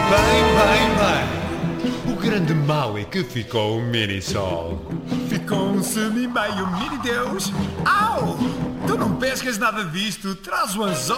Bem. O grande mal é que ficou o mini-sol. Ficou um semi-meio mini-deus. Au! Tu não pescas nada disto. Traz o anzol.